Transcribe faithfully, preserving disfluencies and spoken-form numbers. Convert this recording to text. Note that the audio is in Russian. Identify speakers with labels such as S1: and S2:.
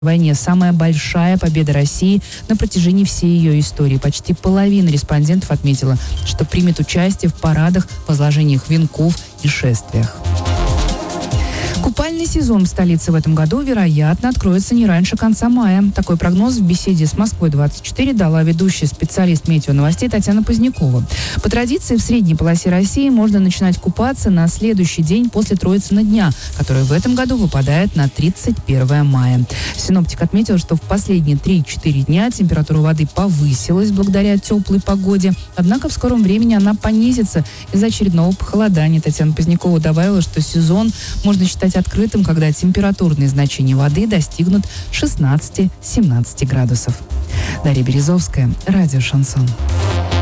S1: войне. Самая большая победа России на протяжении всей ее истории. Почти половина респондентов отметила, что примет участие в парадах, возложениях венков и шествиях. Купальный сезон в столице в этом году, вероятно, откроется не раньше конца мая. Такой прогноз в беседе с Москвой двадцать четыре дала ведущий специалист метеоновостей Татьяна Позднякова. По традиции, в средней полосе России можно начинать купаться на следующий день после Троицына дня, который в этом году выпадает на тридцать первое мая. Синоптик отметил, что в последние три-четыре дня температура воды повысилась благодаря теплой погоде, однако в скором времени она понизится из-за очередного похолодания. Татьяна Позднякова добавила, что сезон можно считать открытым, когда температурные значения воды достигнут шестнадцати-семнадцати градусов. Дарья Березовская, радио «Шансон».